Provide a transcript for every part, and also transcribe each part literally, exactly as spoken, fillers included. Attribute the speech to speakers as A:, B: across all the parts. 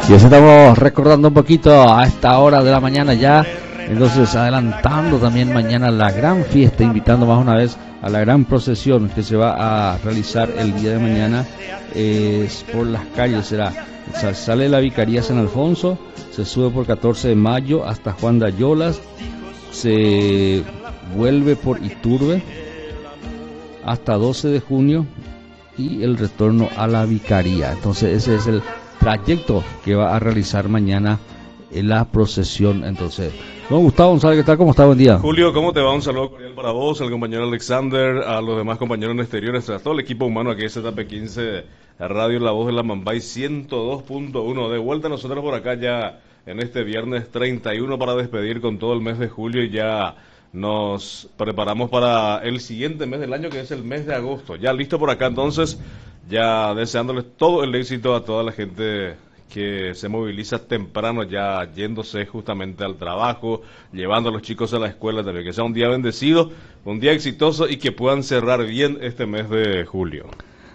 A: Y así estamos recordando un poquito a esta hora de la mañana ya. Entonces adelantando también mañana la gran fiesta, invitando más una vez a la gran procesión que se va a realizar el día de mañana. Es por las calles, será, o sea, sale la Vicaría San Alfonso, se sube por catorce de mayo hasta Juan de Ayolas, se vuelve por Iturbe hasta doce de junio y el retorno a la Vicaría. Entonces ese es el trayecto que va a realizar mañana en la procesión. Entonces, don Gustavo González, ¿qué tal? ¿Cómo está? Buen día.
B: Julio, ¿cómo te va? Un saludo cordial para vos, al compañero Alexander, a los demás compañeros en exteriores, a todo el equipo humano aquí en Z P quince, Radio La Voz de la Mambay ciento dos punto uno. De vuelta nosotros por acá ya en este viernes treinta y uno para despedir con todo el mes de julio y ya nos preparamos para el siguiente mes del año, que es el mes de agosto. Ya listo por acá entonces, ya deseándoles todo el éxito a toda la gente que se moviliza temprano, ya yéndose justamente al trabajo, llevando a los chicos a la escuela también. Que sea un día bendecido, un día exitoso y que puedan cerrar bien este mes de julio.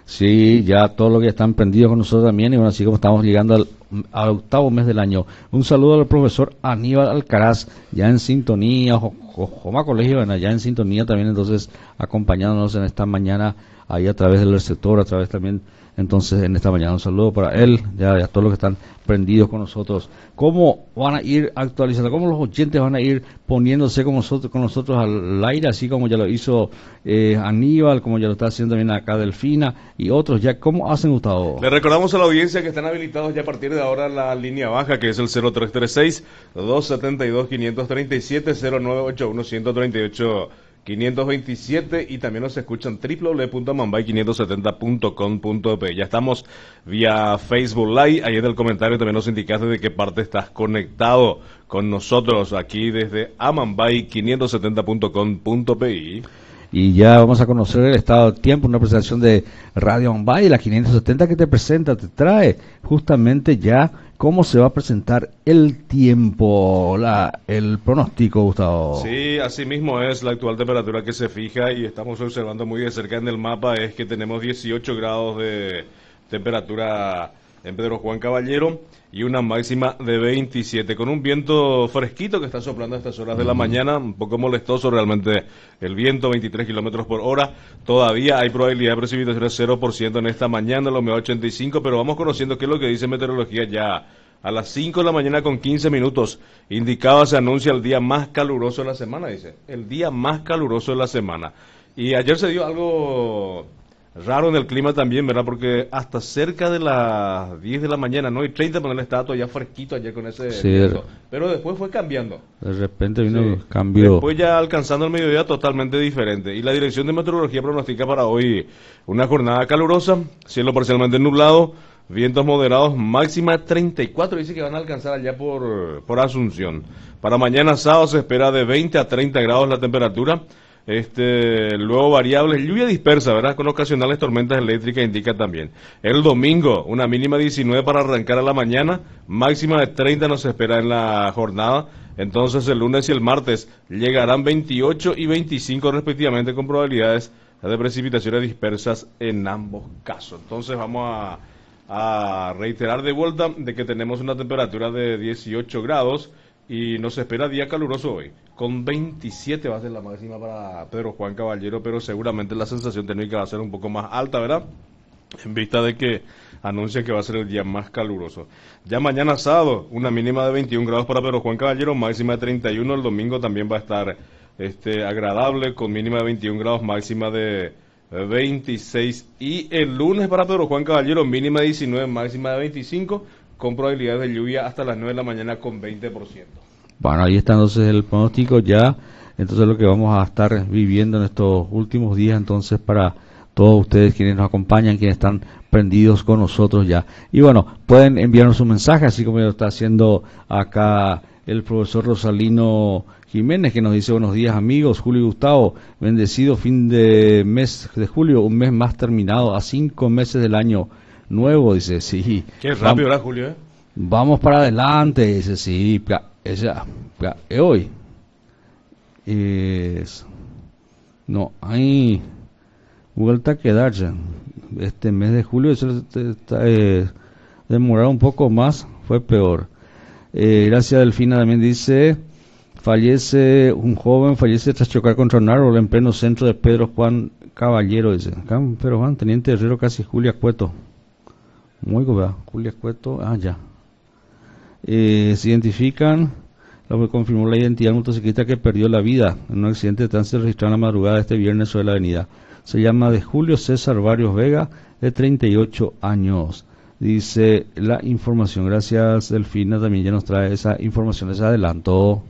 A: Sí, ya todos los que están prendidos con nosotros también, y bueno, así como estamos llegando al, al octavo mes del año. Un saludo al profesor Aníbal Alcaraz, ya en sintonía, Joma Colegio, bueno, ya en sintonía también, entonces acompañándonos en esta mañana, ahí a través del receptor, a través también, entonces en esta mañana un saludo para él, ya, ya todos los que están prendidos con nosotros. ¿Cómo van a ir actualizando? ¿Cómo los oyentes van a ir poniéndose con nosotros, con nosotros al aire, así como ya lo hizo eh, Aníbal, como ya lo está haciendo también acá Delfina y otros? Ya, ¿cómo hacen, Gustavo?
B: Le recordamos a la audiencia que están habilitados ya a partir de ahora la línea baja, que es el cero tres tres seis, dos siete dos, cinco tres siete, cero nueve ocho uno, uno tres ocho, quinientos veintisiete, y también nos escuchan w w w punto mambay quinientos setenta punto com punto pe. Ya estamos vía Facebook Live. Ahí en el comentario también nos indicaste de qué parte estás conectado con nosotros aquí desde amambay quinientos setenta punto com punto pe.
A: Y ya vamos a conocer el estado del tiempo, una presentación de Radio Mambay, la quinientos setenta, que te presenta, te trae justamente ya cómo se va a presentar el tiempo, la, el pronóstico, Gustavo.
B: Sí, así mismo es la actual temperatura que se fija y estamos observando muy de cerca en el mapa, es que tenemos dieciocho grados de temperatura en Pedro Juan Caballero y una máxima de veintisiete, con un viento fresquito que está soplando a estas horas de la mañana, un poco molestoso realmente el viento, veintitrés kilómetros por hora. Todavía hay probabilidad de precipitaciones cero por ciento en esta mañana, la humedad ochenta y cinco, pero vamos conociendo qué es lo que dice meteorología ya. A las cinco de la mañana con quince minutos, indicaba, se anuncia el día más caluroso de la semana, dice, el día más caluroso de la semana. Y ayer se dio algo raro en el clima también, ¿verdad? Porque hasta cerca de las diez de la mañana, ¿no? Y treinta, pero él estaba todavía fresquito ayer con ese
A: sí,
B: viento. Pero después fue cambiando.
A: De repente vino un
B: sí.
A: cambio.
B: Después ya alcanzando el mediodía totalmente diferente. Y la Dirección de Meteorología pronostica para hoy una jornada calurosa, cielo parcialmente nublado, vientos moderados, máxima treinta y cuatro, dice que van a alcanzar allá por, por Asunción. Para mañana sábado se espera de veinte a treinta grados la temperatura. Este, luego variables, lluvia dispersa, ¿verdad? Con ocasionales tormentas eléctricas, indica también. El domingo, una mínima de diecinueve para arrancar a la mañana, máxima de treinta nos espera en la jornada. Entonces el lunes y el martes llegarán veintiocho y veinticinco respectivamente, con probabilidades de precipitaciones dispersas en ambos casos. Entonces vamos a, a reiterar de vuelta de que tenemos una temperatura de dieciocho grados y nos espera día caluroso hoy, con veintisiete va a ser la máxima para Pedro Juan Caballero, pero seguramente la sensación térmica va a ser un poco más alta, ¿verdad? En vista de que anuncian que va a ser el día más caluroso. Ya mañana sábado, una mínima de veintiún grados para Pedro Juan Caballero, máxima de treinta y uno, el domingo también va a estar este, agradable, con mínima de veintiún grados, máxima de veintiséis, y el lunes para Pedro Juan Caballero, mínima de diecinueve, máxima de veinticinco, con probabilidades de lluvia hasta las nueve de la mañana con veinte por ciento.
A: Bueno, ahí está entonces el pronóstico ya, entonces lo que vamos a estar viviendo en estos últimos días, entonces para todos ustedes quienes nos acompañan, quienes están prendidos con nosotros ya. Y bueno, pueden enviarnos un mensaje, así como lo está haciendo acá el profesor Rosalino Jiménez, que nos dice: buenos días amigos, Julio y Gustavo, bendecido fin de mes de julio, un mes más terminado, a cinco meses del año nuevo, dice. Sí.
B: Qué rápido, ¿verdad, Julio? Eh?
A: Vamos para adelante, dice. Sí, esa, es hoy. Es, no, hay vuelta a quedarse. Este mes de julio se está eh, demorar un poco más, fue peor. Eh, gracias Delfina también dice, fallece un joven, fallece tras chocar contra un árbol en pleno centro de Pedro Juan Caballero, dice. Acá, Pedro Juan, Teniente Herrero, casi Julia Cueto. Muy bien, Julia Cueto, ah, ya. Eh, se identifican, lo que confirmó la identidad del motociclista que perdió la vida en un accidente de tránsito registrado en la madrugada de este viernes sobre la avenida. Se llama de Julio César Barrios Vega, de treinta y ocho años. Dice la información. Gracias, Delfina, también ya nos trae esa información, les adelanto.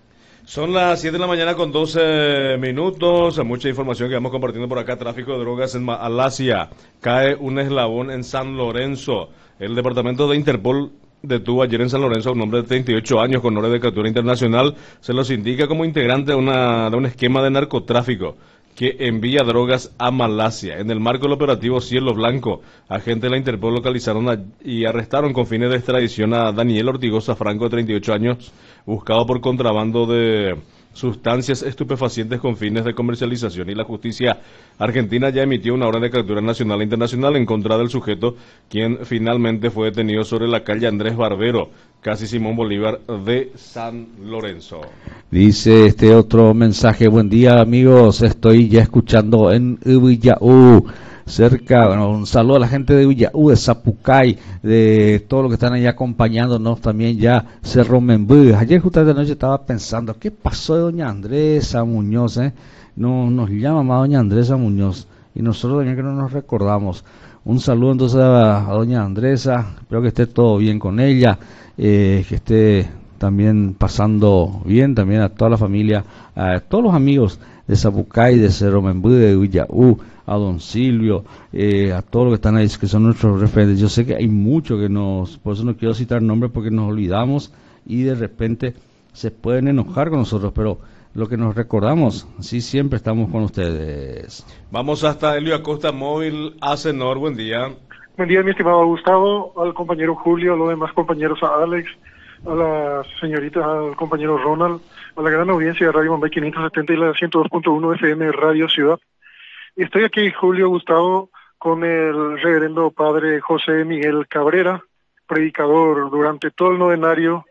B: Son las siete de la mañana con doce minutos, mucha información que vamos compartiendo por acá. Tráfico de drogas en Malasia, cae un eslabón en San Lorenzo. El departamento de Interpol detuvo ayer en San Lorenzo a un hombre de treinta y ocho años con orden de captura internacional. Se los indica como integrante de, una, de un esquema de narcotráfico que envía drogas a Malasia. En el marco del operativo Cielo Blanco, agentes de la Interpol localizaron a, y arrestaron con fines de extradición a Daniel Ortigosa Franco, de treinta y ocho años, buscado por contrabando de sustancias estupefacientes con fines de comercialización, y la justicia argentina ya emitió una orden de captura nacional e internacional en contra del sujeto, quien finalmente fue detenido sobre la calle Andrés Barbero, casi Simón Bolívar de San Lorenzo.
A: Dice este otro mensaje: buen día amigos, estoy ya escuchando en Ubiyaú, cerca, bueno, un saludo a la gente de Ubiyaú, de Zapucay, de todo lo que están allá acompañándonos, también ya Cerro Membú. Ayer justamente de noche estaba pensando, ¿qué pasó de doña Andresa Muñoz? Eh? No nos llama más doña Andresa Muñoz, y nosotros también que no nos recordamos. Un saludo entonces a, a doña Andresa, espero que esté todo bien con ella, eh, que esté también pasando bien, también a toda la familia, a todos los amigos de Zapucay, de Cerro Membú, de Ubiyaú, a don Silvio, eh, a todos los que están ahí, que son nuestros referentes. Yo sé que hay muchos que nos, por eso no quiero citar nombres porque nos olvidamos y de repente se pueden enojar con nosotros, pero lo que nos recordamos, sí, siempre estamos con ustedes.
B: Vamos hasta Elio Acosta, Móvil Acenor, buen día.
C: Buen día, mi estimado Gustavo, al compañero Julio, a los demás compañeros, a Alex, a las señoritas, al compañero Ronald, a la gran audiencia de Radio Bombay quinientos setenta y la ciento dos punto uno F M Radio Ciudad. Estoy aquí, Julio, Gustavo, con el reverendo padre José Miguel Cabrera, predicador durante todo el novenario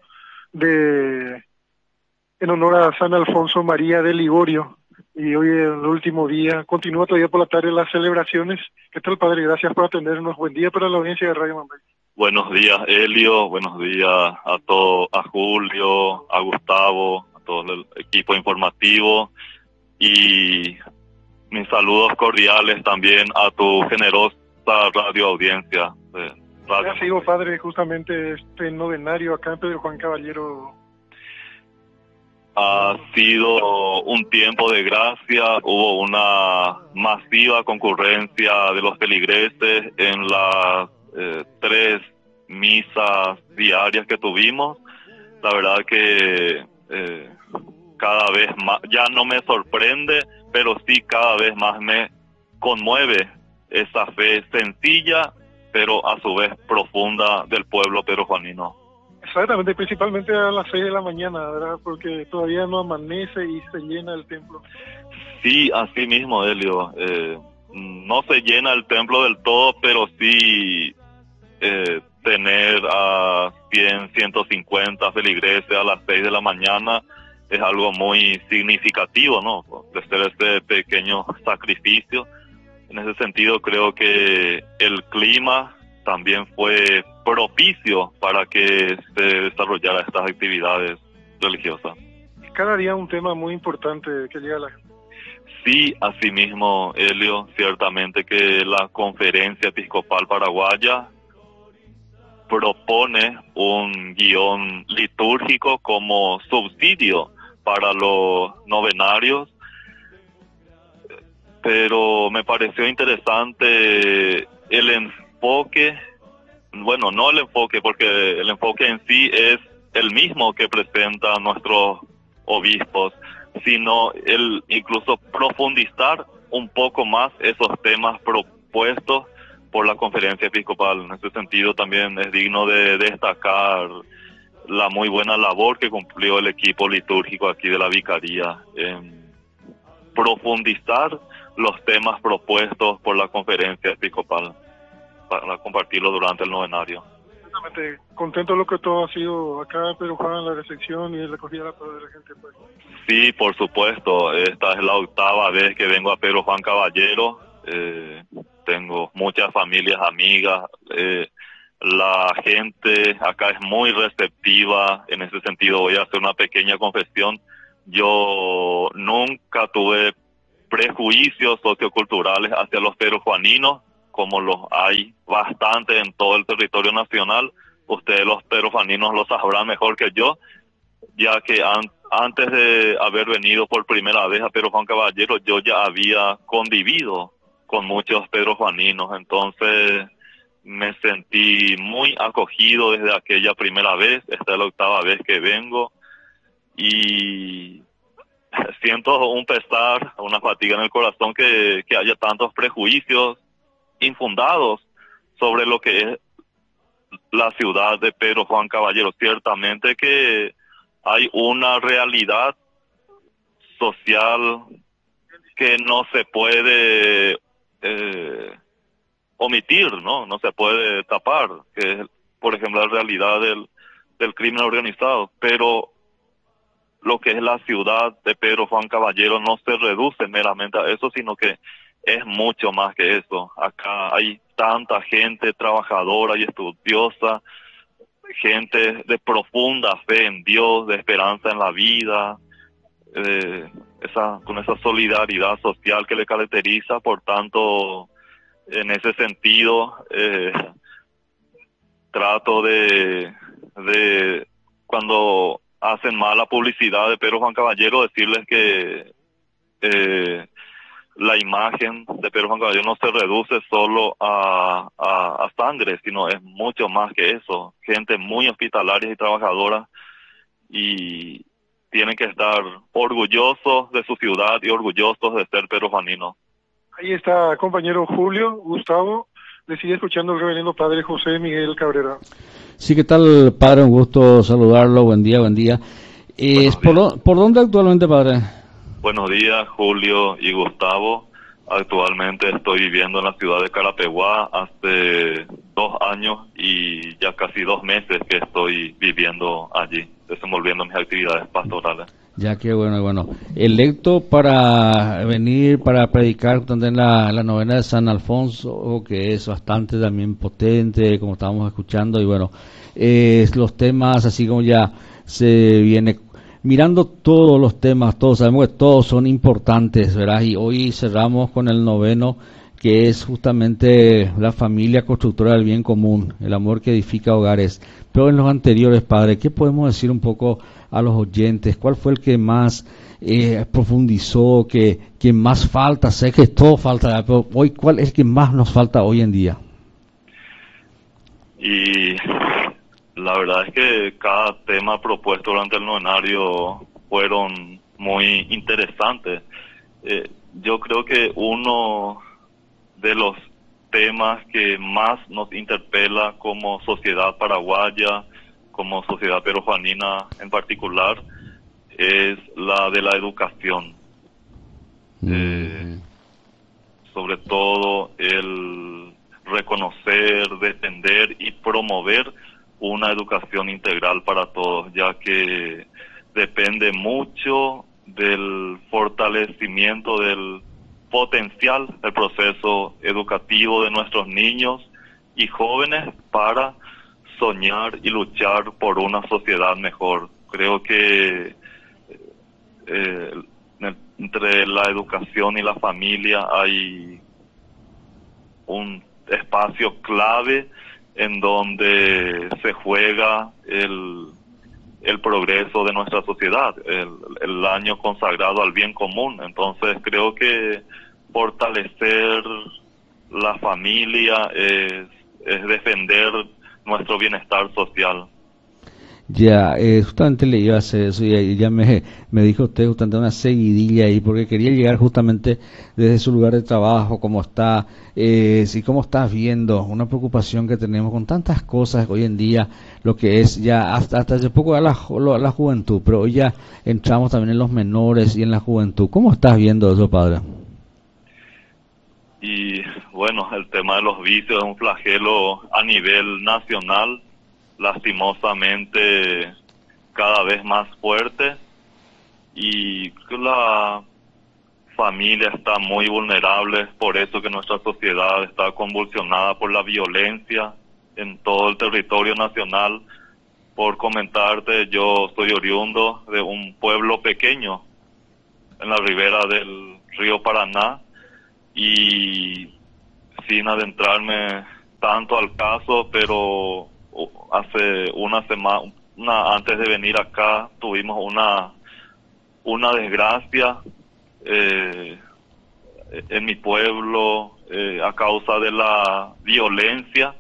C: de en honor a San Alfonso María de Ligorio, y hoy el último día, continúa todavía por la tarde las celebraciones. ¿Qué tal, padre? Gracias por atendernos. Buen día para la audiencia de Radio Bombay.
D: Buenos días, Elio, buenos días a todo, a Julio, a Gustavo, a todo el equipo informativo, y mis saludos cordiales también a tu generosa radio audiencia. De radio.
C: Ha sido, padre, justamente este novenario acá en Pedro Juan Caballero.
D: Ha sido un tiempo de gracia, hubo una masiva concurrencia de los feligreses en las eh, tres misas diarias que tuvimos. La verdad que eh, cada vez más, ya no me sorprende, pero sí cada vez más me conmueve esa fe sencilla, pero a su vez profunda del pueblo perujuanino.
C: Exactamente, principalmente a las seis de la mañana, ¿verdad? Porque todavía no amanece y se llena el templo.
D: Sí, así mismo, Elio. Eh, no se llena el templo del todo, pero sí eh, tener a cien, ciento cincuenta feligreses a las seis de la mañana es algo muy significativo, ¿no? De hacer este pequeño sacrificio. En ese sentido, creo que el clima también fue propicio para que se desarrollaran estas actividades religiosas.
C: Cada día un tema muy importante que llega a la gente.
D: Sí, asimismo, Elio, ciertamente que la Conferencia Episcopal Paraguaya propone un guión litúrgico como subsidio para los novenarios, pero me pareció interesante el enfoque, bueno, no el enfoque, porque el enfoque en sí es el mismo que presentan nuestros obispos, sino el incluso profundizar un poco más esos temas propuestos por la Conferencia Episcopal. En ese sentido también es digno de destacar la muy buena labor que cumplió el equipo litúrgico aquí de la Vicaría en profundizar los temas propuestos por la Conferencia Episcopal para compartirlo durante el novenario.
C: Exactamente, contento de lo que todo ha sido acá, pero Juan, la recepción y la acogida de la gente. Pues.
D: Sí, por supuesto. Esta es la octava vez que vengo a Pedro Juan Caballero. Eh, tengo muchas familias, amigas. Eh, la gente acá es muy receptiva. En ese sentido voy a hacer una pequeña confesión. Yo nunca tuve prejuicios socioculturales hacia los perujuaninos, como los hay bastante en todo el territorio nacional. Ustedes los perujuaninos lo sabrán mejor que yo, ya que an- antes de haber venido por primera vez a Pedro Juan Caballero, yo ya había convivido con muchos perujuaninos, entonces me sentí muy acogido desde aquella primera vez. Esta es la octava vez que vengo y siento un pesar, una fatiga en el corazón que, que haya tantos prejuicios infundados sobre lo que es la ciudad de Pedro Juan Caballero. Ciertamente que hay una realidad social que no se puede eh, omitir, ¿no? No se puede tapar, que es, por ejemplo, la realidad del, del crimen organizado. Pero lo que es la ciudad de Pedro Juan Caballero no se reduce meramente a eso, sino que es mucho más que eso. Acá hay tanta gente trabajadora y estudiosa, gente de profunda fe en Dios, de esperanza en la vida, eh, esa, con esa solidaridad social que le caracteriza. Por tanto, en ese sentido, eh, trato de, de, cuando hacen mala publicidad de Pedro Juan Caballero, decirles que eh, la imagen de Pedro Juan Caballero no se reduce solo a, a, a sangre, sino es mucho más que eso. Gente muy hospitalaria y trabajadora, y tienen que estar orgullosos de su ciudad y orgullosos de ser perujuaninos.
C: Ahí está, compañero Julio, Gustavo, le sigue escuchando el reverendo padre José Miguel Cabrera.
A: Sí, ¿qué tal, padre? Un gusto saludarlo. Buen día, buen día. Eh, ¿por, do- ¿Por dónde actualmente, padre?
D: Buenos días, Julio y Gustavo. Actualmente estoy viviendo en la ciudad de Carapeguá hace dos años y ya casi dos meses que estoy viviendo allí, desenvolviendo mis actividades pastorales.
A: Ya que bueno, bueno. Electo para venir, para predicar también la, la novena de San Alfonso, que es bastante también potente, como estábamos escuchando, y bueno, eh, los temas, así como ya se viene mirando todos los temas, todos sabemos que todos son importantes, ¿verdad? Y hoy cerramos con el noveno, que es justamente la familia constructora del bien común, el amor que edifica hogares. Pero en los anteriores, padre, ¿qué podemos decir un poco a los oyentes? ¿Cuál fue el que más eh, profundizó, que, que más falta? Sé que todo falta, pero hoy, ¿cuál es el que más nos falta hoy en día?
D: Y la verdad es que cada tema propuesto durante el novenario fueron muy interesantes. Eh, yo creo que uno de los temas que más nos interpela como sociedad paraguaya, como sociedad perujuanina en particular, es la de la educación. Mm. Eh, sobre todo el reconocer, defender y promover una educación integral para todos, ya que depende mucho del fortalecimiento del potencial del proceso educativo de nuestros niños y jóvenes para soñar y luchar por una sociedad mejor. Creo que eh, entre la educación y la familia hay un espacio clave en donde se juega el, el progreso de nuestra sociedad, el, el año consagrado al bien común. Entonces creo que fortalecer la familia es, es defender nuestro bienestar social.
A: Ya, eh, justamente le iba a hacer eso y ya me, me dijo usted justamente una seguidilla ahí, porque quería llegar justamente desde su lugar de trabajo, cómo está, eh, si cómo estás viendo una preocupación que tenemos con tantas cosas hoy en día, lo que es ya hasta, hasta hace poco era la, la juventud, pero hoy ya entramos también en los menores y en la juventud. ¿Cómo estás viendo eso, padre?
D: Y bueno, el tema de los vicios es un flagelo a nivel nacional. lastimosamente cada vez más fuerte, y la familia está muy vulnerable, por eso que nuestra sociedad está convulsionada por la violencia en todo el territorio nacional. Por comentarte, yo soy oriundo de un pueblo pequeño en la ribera del río Paraná, y sin adentrarme tanto al caso, pero hace una semana, una, antes de venir acá, tuvimos una una desgracia eh, en mi pueblo eh, a causa de la violencia,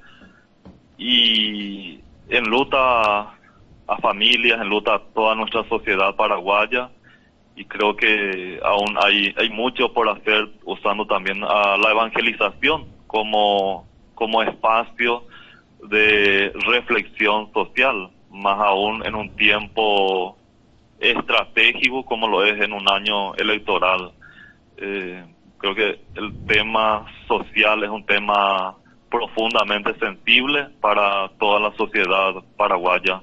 D: y enluta a, a familias, enluta a toda nuestra sociedad paraguaya, y creo que aún hay hay mucho por hacer, usando también a la evangelización como como espacio de reflexión social, más aún en un tiempo estratégico como lo es en un año electoral. Eh, creo que el tema social es un tema profundamente sensible para toda la sociedad paraguaya.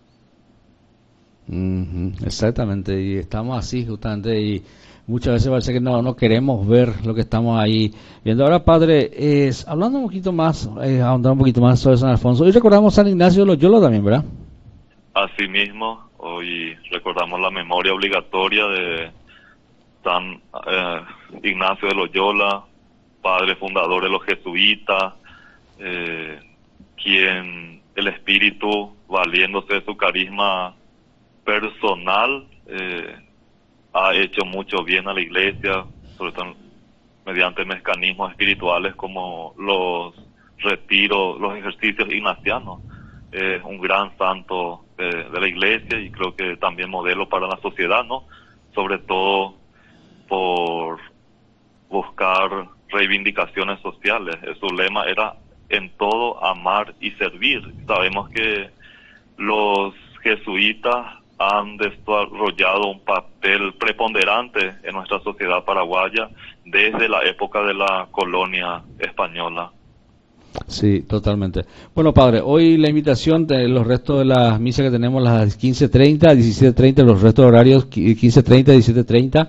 A: Mm-hmm, exactamente, y estamos así justamente, y muchas veces parece que no no queremos ver lo que estamos ahí viendo. Ahora, padre, es, hablando un poquito más, eh, ahondar un poquito más sobre San Alfonso, hoy recordamos San Ignacio de Loyola también, ¿verdad?
D: Asimismo, hoy recordamos la memoria obligatoria de San eh, Ignacio de Loyola, padre fundador de los jesuitas, eh, quien el espíritu, valiéndose de su carisma personal, eh, ha hecho mucho bien a la iglesia, sobre todo mediante mecanismos espirituales como los retiros, los ejercicios ignacianos. Es un gran santo de, de la iglesia, y creo que también modelo para la sociedad, ¿no? Sobre todo por buscar reivindicaciones sociales. Su lema era en todo amar y servir. Sabemos que los jesuitas han desarrollado un papel preponderante en nuestra sociedad paraguaya desde la época de la colonia española.
A: Sí, totalmente. Bueno, padre, hoy la invitación de los restos de las misas que tenemos, las quince treinta, diecisiete treinta, los restos de horarios quince treinta, diecisiete treinta,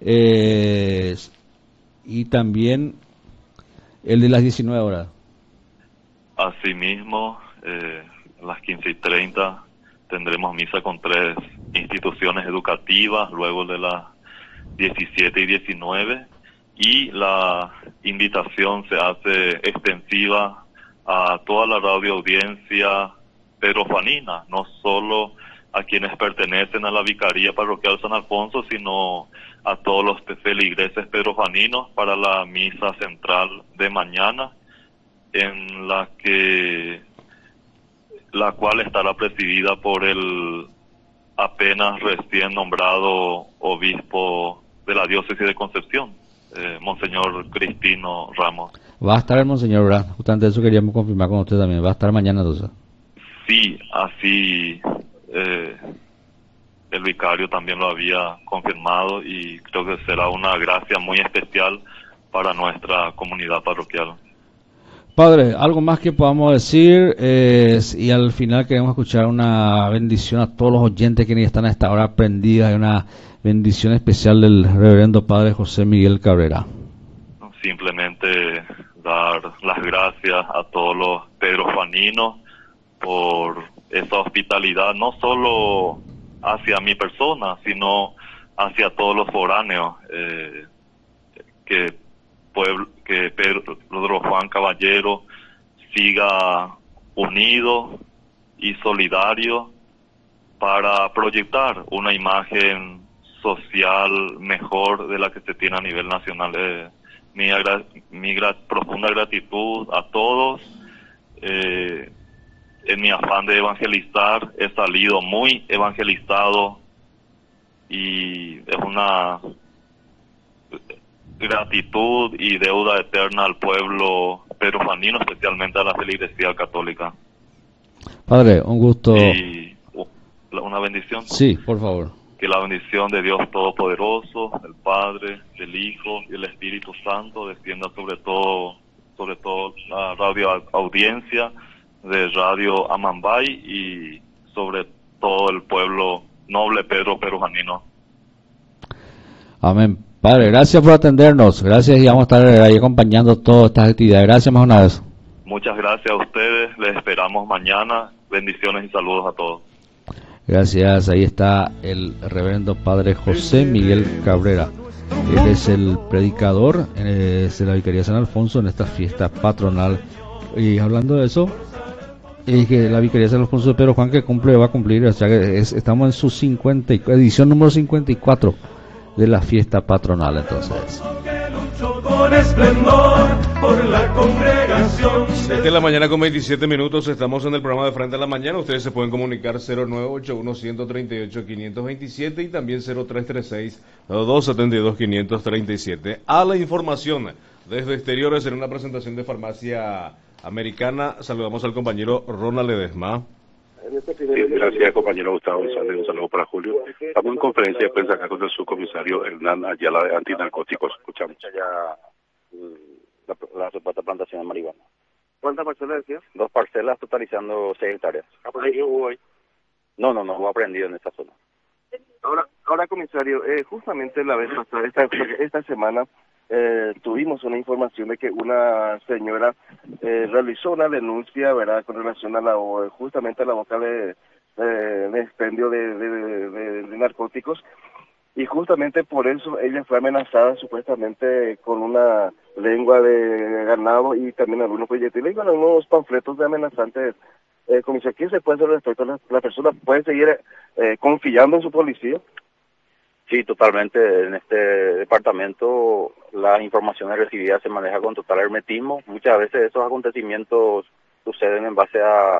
A: eh, y también el de las diecinueve horas.
D: Asimismo, eh, a las quince y treinta tendremos misa con tres instituciones educativas, luego de las diecisiete y diecinueve, y la invitación se hace extensiva a toda la radioaudiencia pedrofanina, no solo a quienes pertenecen a la Vicaría Parroquial San Alfonso, sino a todos los feligreses pedrofaninos para la misa central de mañana, en la que la cual estará presidida por el apenas recién nombrado obispo de la diócesis de Concepción, eh, Monseñor Cristino Ramos.
A: Va a estar el Monseñor, ¿verdad? Justamente eso queríamos confirmar con usted también. Va a estar mañana entonces.
D: Sí, así eh, el vicario también lo había confirmado, y creo que será una gracia muy especial para nuestra comunidad parroquial.
A: Padre, algo más que podamos decir, eh, y al final queremos escuchar una bendición a todos los oyentes que están a esta hora prendidas, y una bendición especial del reverendo Padre José Miguel Cabrera.
D: Simplemente dar las gracias a todos los pedrofaninos por esa hospitalidad, no solo hacia mi persona, sino hacia todos los foráneos, eh, que pueblo, que Pedro Juan Caballero siga unido y solidario para proyectar una imagen social mejor de la que se tiene a nivel nacional. Eh, mi agra mi gra profunda gratitud a todos. Eh, en mi afán de evangelizar he salido muy evangelizado, y es una gratitud y deuda eterna al pueblo pedrofanino, especialmente a la feligresía católica.
A: Padre, un gusto.
D: Y una bendición.
A: Sí, por favor.
D: Que la bendición de Dios Todopoderoso, el Padre, el Hijo y el Espíritu Santo descienda sobre todo, sobre todo la radio audiencia de Radio Amambay y sobre todo el pueblo noble Pedro Perujanino.
A: Amén. Padre, gracias por atendernos. Gracias y vamos a estar ahí acompañando todas estas actividades. Gracias más una vez.
D: Muchas gracias a ustedes. Les esperamos mañana. Bendiciones y saludos a todos.
A: Gracias. Ahí está el reverendo Padre José Miguel Cabrera. Él es el predicador eh, de la Vicaría de San Alfonso en esta fiesta patronal. Y hablando de eso, es que la Vicaría de San Alfonso de Pedro Juan que cumple, va a cumplir, o sea que es, estamos en su cincuenta, edición número cincuenta y cuatro de la fiesta patronal. Entonces,
E: con esplendor por la congregación.
B: Siete de la mañana con veintisiete minutos, estamos en el programa de Frente a la Mañana. Ustedes se pueden comunicar cero nueve ocho uno, uno tres ocho, cinco dos siete y también cero tres tres seis, dos siete dos, cinco tres siete. A la información desde exteriores en una presentación de Farmacia Americana, saludamos al compañero Ronald Ledesma.
F: Gracias, compañero Gustavo. Un saludo, un saludo para Julio. Estamos en conferencia de prensa acá con el subcomisario Hernán Ayala de Antinarcóticos. Escuchamos.
G: Ya la, la supuesta plantación de marihuana.
F: ¿Cuántas parcelas decías?
G: Dos parcelas totalizando seis hectáreas.
F: ¿Ah, por ahí hubo hoy?
G: No, no, no, hubo aprendido en esa zona.
F: Ahora, ahora comisario, eh, justamente la vez pasada, esta, esta semana, eh, tuvimos una información de que una señora eh, realizó una denuncia, ¿verdad?, con relación a la justamente a la boca de, de, de expendio de, de, de, de narcóticos, y justamente por eso ella fue amenazada supuestamente con una lengua de ganado y también algunos proyectiles y con algunos panfletos de amenazantes. Eh, comisario, ¿qué se puede hacer respecto a la, la persona? ¿Puede seguir eh, confiando en su policía?
G: Sí, totalmente. En este departamento las informaciones recibidas se manejan con total hermetismo. Muchas veces esos acontecimientos suceden en base a,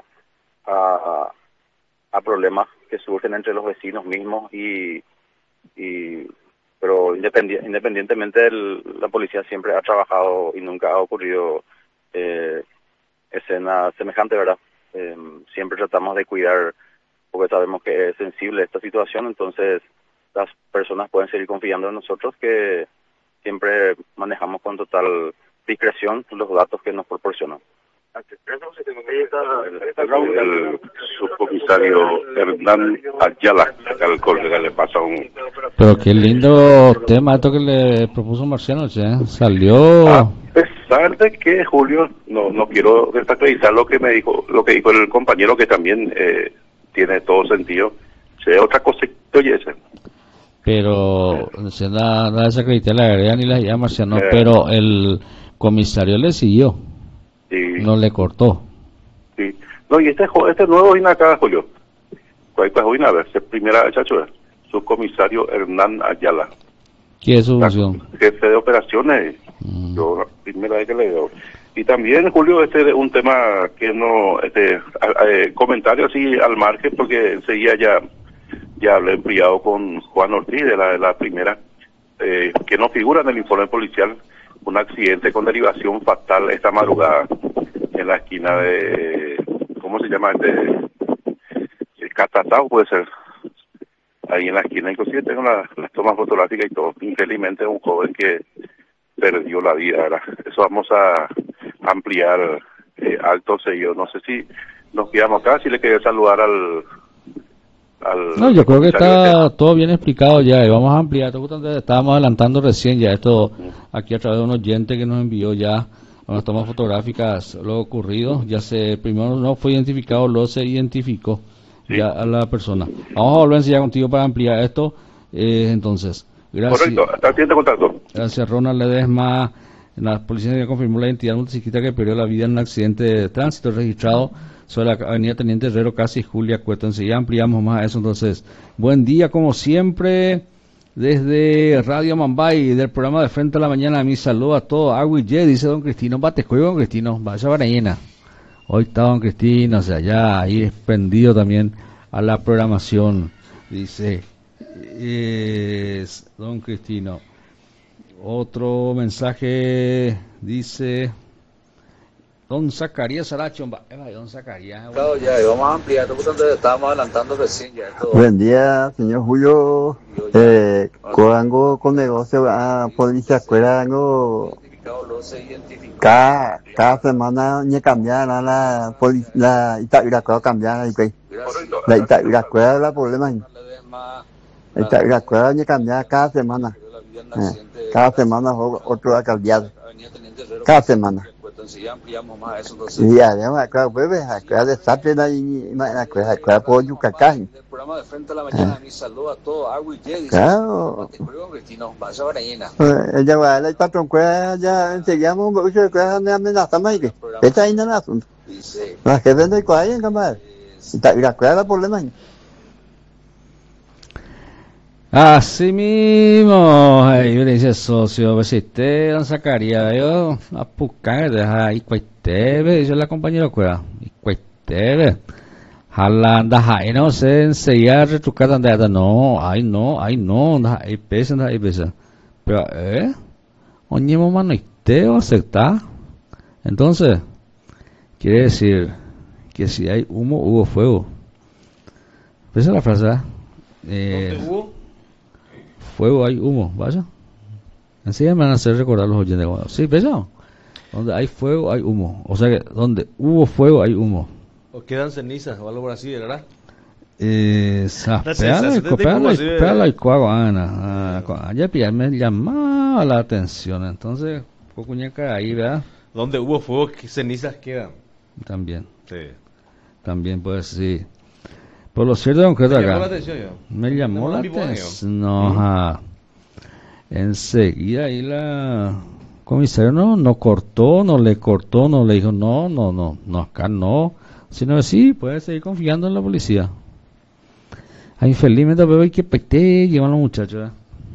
G: a, a problemas que surgen entre los vecinos mismos y, y pero independi- independientemente el, la policía siempre ha trabajado y nunca ha ocurrido eh, escena semejante, ¿verdad? Eh, siempre tratamos de cuidar porque sabemos que es sensible esta situación, entonces las personas pueden seguir confiando en nosotros que siempre manejamos con total discreción los datos que nos proporcionan.
F: El subcomisario Hernán Ayala, acá al colega le pasa un...
A: pero qué lindo tema esto que le propuso Marciano, ¿eh? Salió...
F: A pesar de que, Julio, no no quiero desacreditar lo que me dijo, lo que dijo el compañero, que también eh, tiene todo sentido, sea otra cosa que oyese.
A: Pero se da, da desacreditar la agrega ni la llama Marciano,
F: Eh.
A: pero el comisario le siguió,
F: Sí.
A: no le cortó.
F: Sí. No, y este jo- este nuevo vino acá, Julio. ¿Cuál es vino a ver? Es primera chacho, subcomisario Hernán Ayala.
A: ¿Qué es su función?
F: Jefe de operaciones.
A: Mm.
F: Yo, la primera vez que le veo. Y también, Julio, este es un tema que no, este, a- a- comentario así al margen, porque enseguida ya, ya hablé en privado con Juan Ortiz de la, de la primera, eh, que no figura en el informe policial, un accidente con derivación fatal esta madrugada en la esquina de, ¿cómo se llama este? El Catatao puede ser. Ahí en la esquina, inclusive tengo la- las tomas fotográficas y todo. Infelizmente un joven que perdió la vida, ¿verdad? Eso vamos a ampliar eh, acto seguido. No sé si nos quedamos acá, si le quería saludar al... al
A: No, yo creo que
F: comisario
A: está
F: este.
A: todo bien explicado ya y vamos a ampliar. Justamente estábamos adelantando recién ya esto aquí a través de un oyente que nos envió ya unas tomas fotográficas lo ocurrido. Ya se, primero no fue identificado, luego se identificó
F: Sí.
A: ya a la persona. Vamos a volver ya contigo para ampliar esto. Eh, entonces, gracias.
F: Correcto, está haciendo contacto.
A: Gracias, Ronald Ledesma. La policía ya confirmó la identidad motociclista que perdió la vida en un accidente de tránsito registrado sobre la avenida Teniente Herrero, casi Julia Cueto. Enseguida ampliamos más a eso. Entonces, buen día como siempre desde Radio Mambay, del programa de Frente a la Mañana. Mi saludo a todos. Agui Ye, dice don Cristino. Batescuego, don Cristino. Vaya Barañena. Hoy está don Cristino, o sea, ya ahí es prendido también a la programación. Dice, es don Cristino. Otro mensaje dice don Zacarías Aracho. Don Zacarías.
G: Claro, ya, vamos a ampliar, entonces estábamos adelantando recién ya esto.
H: Buen día, señor Julio. Eh, Corango con negocio a policía escuela, Cada, cada semana me cambian la, la, la Itagüira cambian la la Itagüira la problema. La Itagüira me cambian cada semana. Eh, cada semana otro alcaldeado. Cada semana. Y además, acá bebé, acá de Sate, acá acá por Yucacán. Claro. Ella va a la patrón, ya enseguida mucho que me amenaza más que. Está ahí en el asunto. La que vende cuál en cámara. Y la cuál es el problema.
A: Así mismo, ahí me dice socio, pues si te dan sacaría yo a pucar, deja ahí cuaitebe, dice la compañera cueva, y cuaitebe, jalanda, ahí no sé, enseñar retucar andada, no, ay no, ay no, ahí pesa, ahí pesa, pero, eh, oye, mamá, no te va a aceptar, entonces, quiere decir que si hay humo, hubo fuego, esa es la frase, eh,
B: ¿Dónde hubo?
A: Fuego hay humo, vaya. Así me van a hacer recordar los oyentes. Sí, ¿ves? Donde hay fuego hay humo. O sea que donde hubo fuego hay humo.
B: O quedan cenizas o algo por así, ¿verdad?
A: Eh, y cuago, Ana. Ayer me llamaba la atención. Entonces, poco ñaca ahí, ¿verdad?
B: Donde hubo fuego, ¿qué cenizas quedan?
A: También.
B: Sí.
A: También, pues sí. Por lo cierto, concreto
B: me llamó
A: acá.
B: La atención, yo.
A: Me llamó la atención. No, ajá. Enseguida ahí la comisario no, no cortó, no le cortó, no le dijo no, no, no, no, acá no. Sino sí, puede seguir confiando en la policía. Ay, infelizmente, pero hoy que paité llevan los muchachos. ¿eh?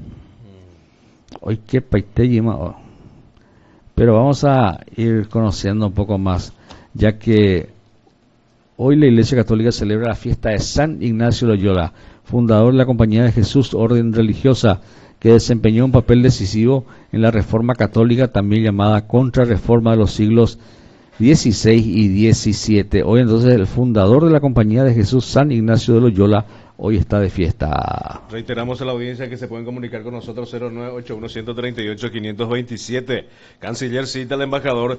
A: Hoy que paité llevan. Oh. Pero vamos a ir conociendo un poco más, ya que hoy la Iglesia Católica celebra la fiesta de San Ignacio Loyola, fundador de la Compañía de Jesús, orden religiosa que desempeñó un papel decisivo en la Reforma Católica, también llamada Contrarreforma de los siglos dieciséis y diecisiete. Hoy entonces el fundador de la Compañía de Jesús, San Ignacio de Loyola, hoy está de fiesta.
B: Reiteramos a la audiencia que se pueden comunicar con nosotros cero nueve ocho uno, uno tres ocho, cinco dos siete. Canciller cita al embajador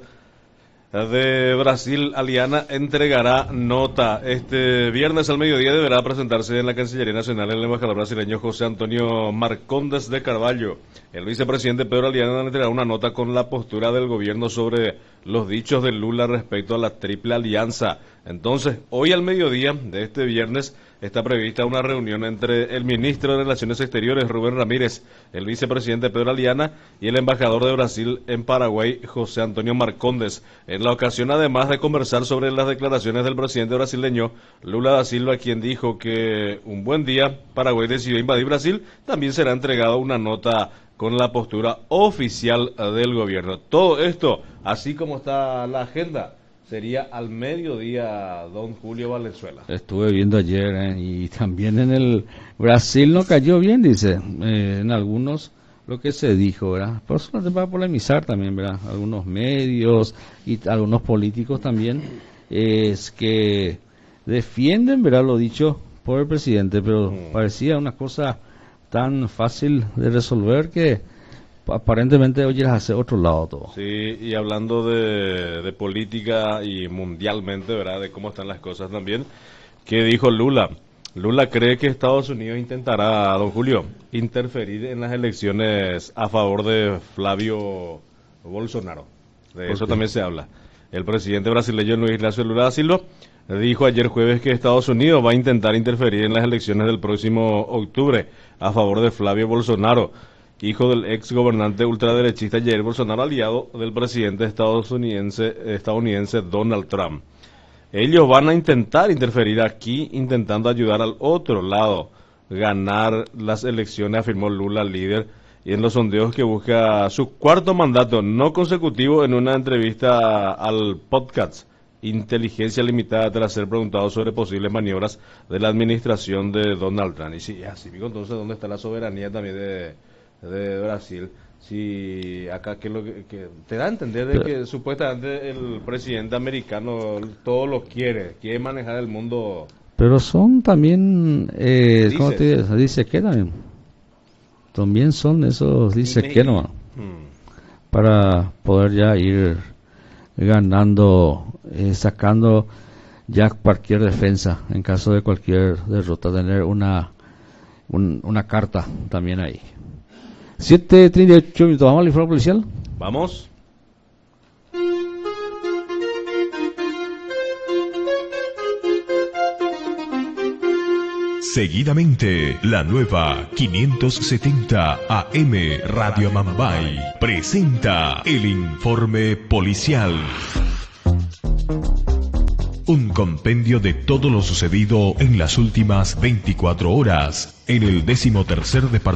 B: de Brasil, Aliana, entregará nota. Este viernes al mediodía deberá presentarse en la Cancillería Nacional el embajador brasileño José Antonio Marcondes de Carvalho. El vicepresidente Pedro Aliana entregará una nota con la postura del gobierno sobre los dichos de Lula respecto a la Triple Alianza. Entonces, hoy al mediodía de este viernes está prevista una reunión entre el ministro de Relaciones Exteriores, Rubén Ramírez, el vicepresidente Pedro Aliana y el embajador de Brasil en Paraguay, José Antonio Marcondes. En la ocasión, además de conversar sobre las declaraciones del presidente brasileño Lula da Silva, quien dijo que un buen día Paraguay decidió invadir Brasil, también será entregada una nota con la postura oficial del gobierno. Todo esto, así como está la agenda, sería al mediodía, don Julio Valenzuela.
A: Estuve viendo ayer eh, y también en el Brasil no cayó bien, dice, eh, en algunos lo que se dijo, ¿verdad? Por eso se va a polemizar también, ¿verdad? Algunos medios y algunos políticos también, eh, es que defienden, ¿verdad? Lo dicho por el presidente, pero mm. parecía una cosa tan fácil de resolver que aparentemente hoy las hace otro lado todo.
B: Sí, y hablando de, de política y mundialmente, ¿verdad? De cómo están las cosas también, ¿qué dijo Lula? Lula cree que Estados Unidos intentará, don Julio, interferir en las elecciones a favor de Flavio Bolsonaro. De eso también se habla. El presidente brasileño Luis Ignacio Lula da Silva dijo ayer jueves que Estados Unidos va a intentar interferir en las elecciones del próximo octubre a favor de Flavio Bolsonaro, hijo del ex gobernante ultraderechista Jair Bolsonaro, aliado del presidente estadounidense, estadounidense Donald Trump. Ellos van a intentar interferir aquí, intentando ayudar al otro lado, ganar las elecciones, afirmó Lula, líder, y en los sondeos que busca su cuarto mandato no consecutivo, en una entrevista al podcast Inteligencia Limitada tras ser preguntado sobre posibles maniobras de la administración de Donald Trump. Y sí, así digo, entonces, ¿dónde está la soberanía también de, de Brasil? Si acá que lo que, que te da a entender de que supuestamente el presidente americano todo lo quiere, quiere manejar el mundo.
A: Pero son también, eh, ¿cómo te dice? Dice que también. También son esos, dice que no. Hmm. para poder ya ir ganando, eh, sacando ya cualquier defensa en caso de cualquier derrota, tener una un, una carta también ahí. siete treinta y ocho minutos, ¿vamos al informe policial?
B: Vamos.
I: Seguidamente, la nueva quinientos setenta A M Radio Mambay presenta el informe policial. Un compendio de todo lo sucedido en las últimas veinticuatro horas en el decimotercer departamento